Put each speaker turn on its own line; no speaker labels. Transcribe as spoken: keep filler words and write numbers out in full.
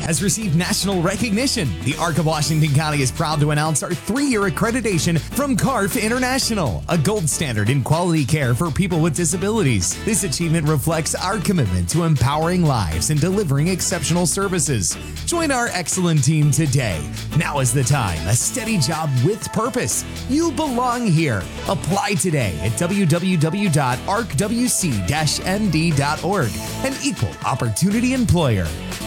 has received national recognition. The Arc of Washington County is proud to announce our three-year accreditation from C A R F International, a gold standard in quality care for people with disabilities. This achievement reflects our commitment to empowering lives and delivering exceptional services. Join our excellent team today. Now is the time. A steady job with purpose. You belong here. Apply today at w w w dot arc w c dash n d dot org. An equal opportunity employer.